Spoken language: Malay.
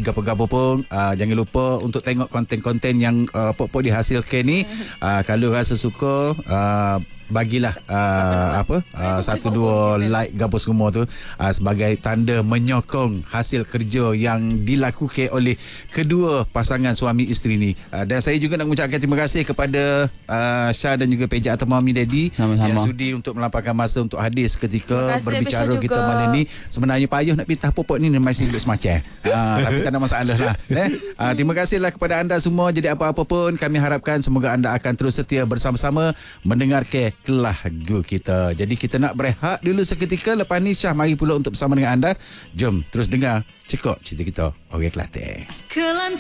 gapo-gapo pun jangan lupa untuk tengok konten-konten yang pok-pok dihasilkan ni. Kalau rasa suka bagilah satu dua like gapo semua tu sebagai tanda menyokong hasil kerja yang dilakukan oleh kedua pasangan suami isteri ni. Dan saya juga nak mengucapkan terima kasih kepada Syah dan juga Peja atau Mami Daddy yang sudi untuk melampaukan masa untuk hadir seketika berbicara kita malam ni. Sebenarnya payah nak pitah popok ni masih sibuk semacam tapi tak ada masalah lah. Terima kasihlah kepada anda semua. Jadi apa-apa pun kami harapkan semoga anda akan terus setia bersama-sama mendengarkan lagu kita. Jadi kita nak berehat dulu seketika. Lepas ni Syah mari pula untuk bersama dengan anda. Jom terus dengar Cekok Cerita Kita Orang Kelantan.